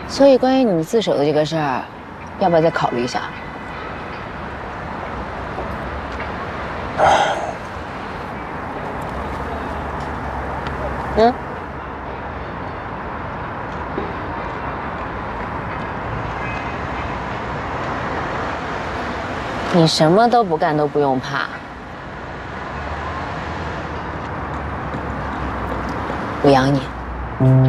所以关于你自首的这个事儿，要不要再考虑一下？嗯？你什么都不干都不用怕，我养你。